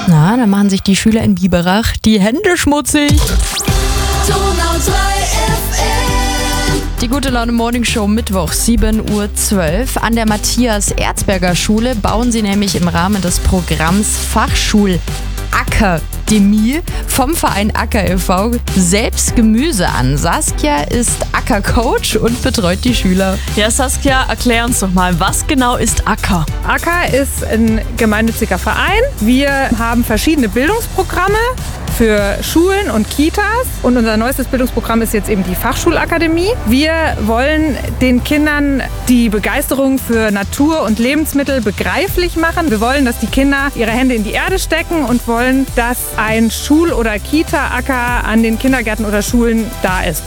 Na, dann machen sich die Schüler in Biberach die Hände schmutzig. Donau 3 FM. Die Gute Laune Morning Show Mittwoch, 7:12 Uhr. An der Matthias-Erzberger-Schule bauen sie nämlich im Rahmen des Programms Fachschul-Akademie vom Verein Acker e.V. selbst Gemüse an. Saskia ist Acker-Coach und betreut die Schüler. Ja, Saskia, erklär uns doch mal, was genau ist Acker? Acker ist ein gemeinnütziger Verein. Wir haben verschiedene Bildungsprogramme für Schulen und Kitas und unser neuestes Bildungsprogramm ist jetzt eben die Fachschulakademie. Wir wollen den Kindern die Begeisterung für Natur und Lebensmittel begreiflich machen. Wir wollen, dass die Kinder ihre Hände in die Erde stecken und wollen, dass ein Schul- oder Kita-Acker an den Kindergärten oder Schulen da ist.